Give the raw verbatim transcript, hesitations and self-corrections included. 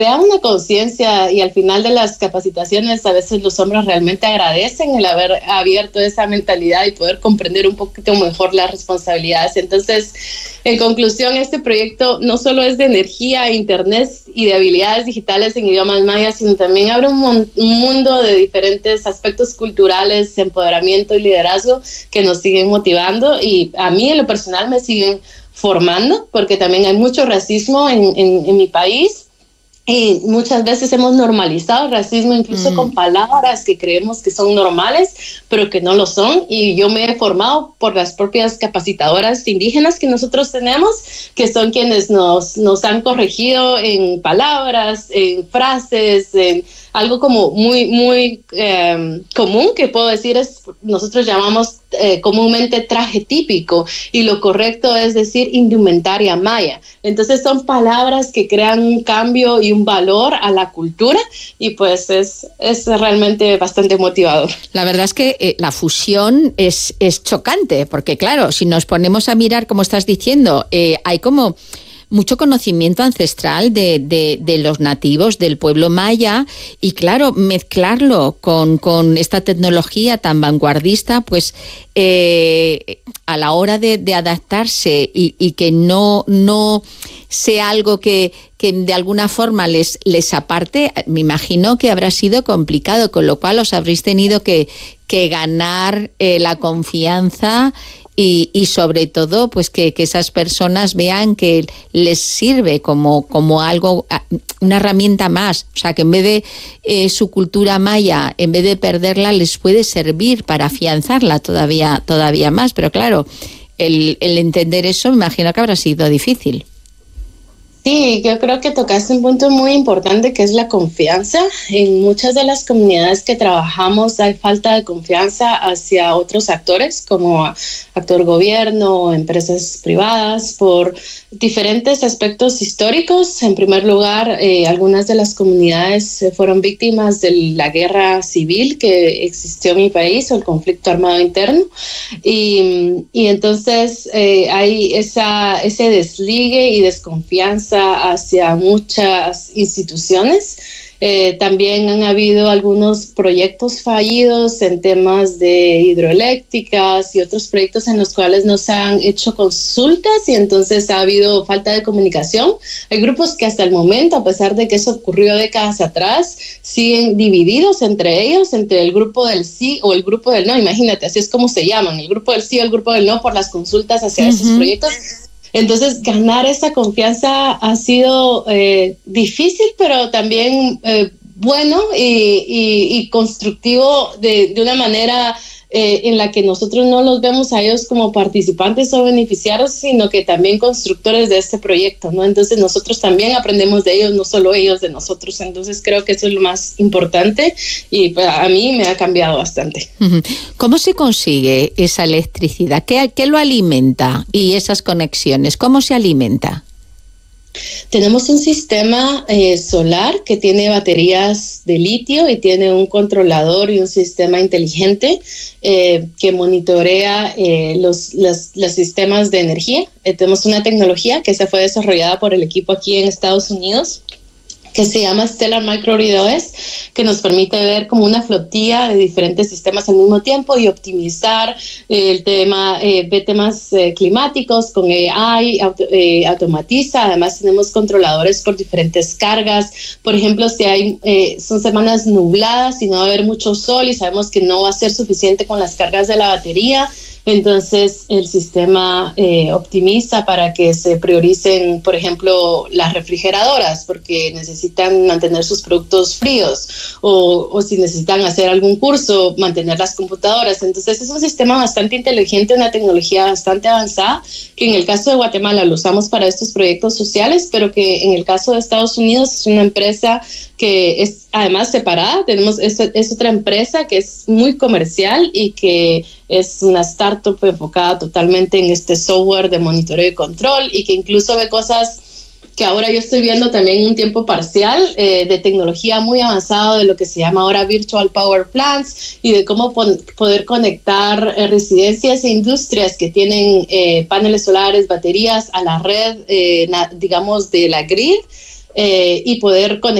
crea una conciencia, y al final de las capacitaciones a veces los hombres realmente agradecen el haber abierto esa mentalidad y poder comprender un poquito mejor las responsabilidades. Entonces, en conclusión, este proyecto no solo es de energía, internet y de habilidades digitales en idiomas mayas, sino también abre un, mon- un mundo de diferentes aspectos culturales, empoderamiento y liderazgo que nos siguen motivando, y a mí en lo personal me siguen formando, porque también hay mucho racismo en, en, en mi país. Y muchas veces hemos normalizado el racismo incluso mm. con palabras que creemos que son normales, pero que no lo son. Y yo me he formado por las propias capacitadoras indígenas que nosotros tenemos, que son quienes nos, nos han corregido en palabras, en frases, en algo como muy, muy eh, común que puedo decir es, nosotros llamamos eh, comúnmente traje típico, y lo correcto es decir indumentaria maya. Entonces son palabras que crean un cambio y un valor a la cultura, y pues es, es realmente bastante motivador. La verdad es que eh, la fusión es, es chocante, porque claro, si nos ponemos a mirar, como estás diciendo, eh, hay como mucho conocimiento ancestral de, de, de los nativos del pueblo maya, y claro, mezclarlo con, con esta tecnología tan vanguardista, pues eh, a la hora de, de adaptarse y, y que no, no sea algo que, que de alguna forma les, les aparte, me imagino que habrá sido complicado, con lo cual os habréis tenido que, que ganar eh, la confianza. Y, y sobre todo, pues que, que esas personas vean que les sirve como, como algo, una herramienta más. O sea, que en vez de eh, su cultura maya, en vez de perderla, les puede servir para afianzarla todavía, todavía más. Pero claro, el, el entender eso, me imagino que habrá sido difícil. Sí, yo creo que tocaste un punto muy importante, que es la confianza. En muchas de las comunidades que trabajamos hay falta de confianza hacia otros actores, como actor gobierno, empresas privadas, por diferentes aspectos históricos. En primer lugar, eh, algunas de las comunidades fueron víctimas de la guerra civil que existió en mi país, o el conflicto armado interno, y, y entonces eh, hay esa, ese desligue y desconfianza hacia muchas instituciones. Eh, también han habido algunos proyectos fallidos en temas de hidroeléctricas y otros proyectos en los cuales no se han hecho consultas, y entonces ha habido falta de comunicación. Hay grupos que hasta el momento, a pesar de que eso ocurrió décadas atrás, siguen divididos entre ellos, entre el grupo del sí o el grupo del no. Imagínate, así es como se llaman, el grupo del sí o el grupo del no, por las consultas hacia uh-huh. esos proyectos. Entonces, ganar esa confianza ha sido eh, difícil, pero también eh, bueno y, y, y constructivo de, de una manera eh, en la que nosotros no los vemos a ellos como participantes o beneficiarios, sino que también constructores de este proyecto, ¿no? Entonces, nosotros también aprendemos de ellos, no solo ellos de nosotros. Entonces, creo que eso es lo más importante, y pues, a mí me ha cambiado bastante. ¿Cómo se consigue esa electricidad? ¿Qué, qué lo alimenta? Y esas conexiones, ¿cómo se alimenta? Tenemos un sistema eh, solar que tiene baterías de litio y tiene un controlador y un sistema inteligente eh, que monitorea eh, los, los, los sistemas de energía. Eh, tenemos una tecnología que se fue desarrollada por el equipo aquí en Estados Unidos, que se llama Stellar Microgrid O S, que nos permite ver como una flotilla de diferentes sistemas al mismo tiempo y optimizar eh, el tema, eh, de temas eh, climáticos con A I, auto, eh, automatiza. Además tenemos controladores por diferentes cargas. Por ejemplo, si hay eh, son semanas nubladas y no va a haber mucho sol y sabemos que no va a ser suficiente con las cargas de la batería, entonces el sistema eh, optimiza para que se prioricen, por ejemplo, las refrigeradoras, porque necesitan mantener sus productos fríos, o, o si necesitan hacer algún curso, mantener las computadoras. Entonces es un sistema bastante inteligente, una tecnología bastante avanzada, que en el caso de Guatemala lo usamos para estos proyectos sociales, pero que en el caso de Estados Unidos es una empresa que es además separada. Tenemos es, es otra empresa que es muy comercial y que es una startup enfocada totalmente en este software de monitoreo y control, y que incluso ve cosas que ahora yo estoy viendo también en un tiempo parcial, eh, de tecnología muy avanzada, de lo que se llama ahora Virtual Power Plants, y de cómo pon- poder conectar eh, residencias e industrias que tienen eh, paneles solares, baterías a la red, eh, na- digamos, de la grid, eh, y poder conectar